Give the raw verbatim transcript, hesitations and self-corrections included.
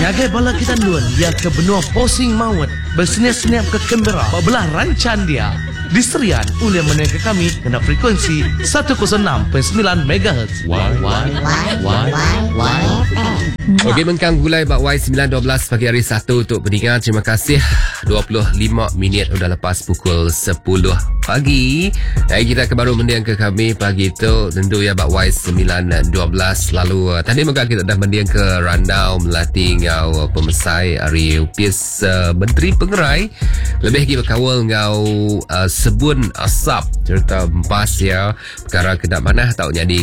Nyagai bala kita nuan dia ke benua posing maut bersenyap-senyap ke Canberra belah rancan dia diserian oleh menengah kami kena frekuensi seratus enam perpuluhan sembilan megahertz. Why, why, why, why, why, Okey, mengkang gulai bak Y sembilan dua belas pagi hari satu untuk pendengar. Terima kasih. dua puluh lima minit sudah lepas pukul sepuluh pagi. Hari kita ke baru mendiang ke kami pagi itu tentu ya bak Y sembilan dua belas. Lalu uh, tadi maka kita dah mendiang ke Randau melatih ngau uh, pemesai hari upis uh, Menteri Pengerai. Lebih lagi berkawal ngau uh, sebun asap cerita empas ya perkara kedak mana tak jadi